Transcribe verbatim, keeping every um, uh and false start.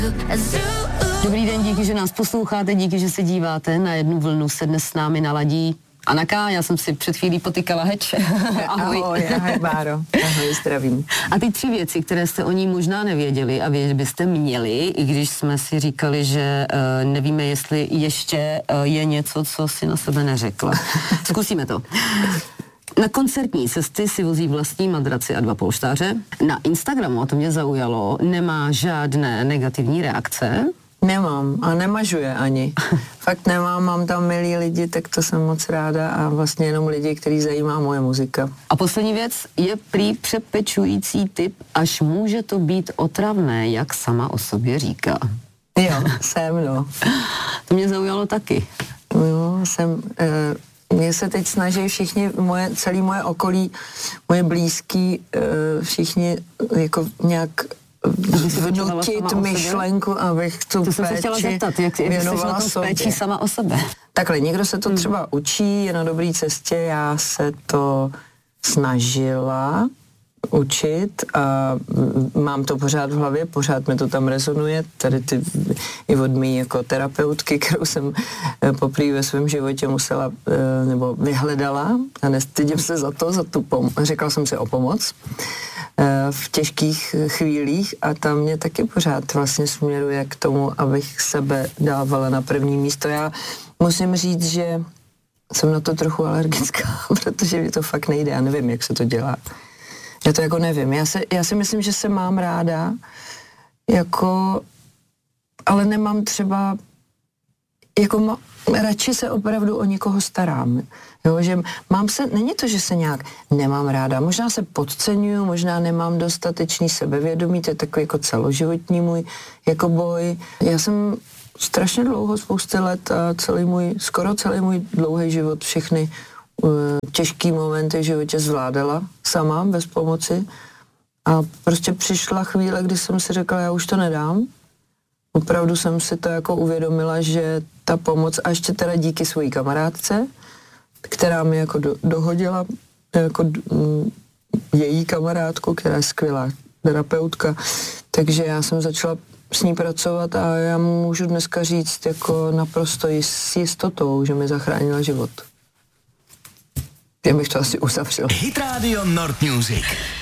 Dobrý den, díky, že nás posloucháte, díky, že se díváte. Na jednu vlnu se dnes s námi naladí Anna K. Já jsem si před chvílí potykala heč. Ahoj. Ahoj, ahoj Báro. Ahoj, zdravím. A ty tři věci, které jste o ní možná nevěděli a vědět byste měli, i když jsme si říkali, že uh, nevíme, jestli ještě uh, je něco, co si na sebe neřekla. Zkusíme to. Na koncertní cesty si vozí vlastní madraci a dva polštáře. Na Instagramu, a to mě zaujalo, nemá žádné negativní reakce. Nemám a nemažuje ani. Fakt nemám, mám tam milí lidi, tak to jsem moc ráda a vlastně jenom lidi, který zajímá moje muzika. A poslední věc je prý přepečující typ, až může to být otravné, jak sama o sobě říká. Jo, jsem, no. To mě zaujalo taky. Jo, jsem... E- Mě se teď snaží všichni, moje, celý moje okolí, moje blízký, všichni jako nějak vnutit myšlenku, abych tu to péči jsem se chtěla zeptat, jak, jak jsi na tom péči sama o sebe. Takhle, někdo se to hmm. třeba učí, je na dobré cestě, já se to snažila učit a mám to pořád v hlavě, pořád mi to tam rezonuje, tady ty i od mý jako terapeutky, kterou jsem poprvé ve svém životě musela nebo vyhledala a nestydím se za to, za tu pomoc, řekla jsem si o pomoc v těžkých chvílích a tam mě taky pořád vlastně směruje k tomu, abych sebe dávala na první místo. Já musím říct, že jsem na to trochu alergická, protože mi to fakt nejde, já nevím, jak se to dělá. Já to jako nevím, já, se, já si myslím, že se mám ráda, jako, ale nemám třeba, jako ma, radši se opravdu o někoho starám, jo, že mám se, není to, že se nějak nemám ráda, možná se podceňuju, možná nemám dostatečný sebevědomí, to je takový jako celoživotní můj jako boj. Já jsem strašně dlouho, spousty let a celý můj, skoro celý můj dlouhý život, všechny těžký momenty v životě zvládala sama, bez pomoci a prostě přišla chvíle, kdy jsem si řekla, já už to nedám. Opravdu jsem si to jako uvědomila, že ta pomoc, a ještě teda díky svojí kamarádce, která mi jako do, dohodila jako m, její kamarádku, která je skvělá terapeutka, takže já jsem začala s ní pracovat a já můžu dneska říct jako naprosto s jistotou, že mi zachránila život. Já bych to asi uzavřel. Hit Radio Nord Music.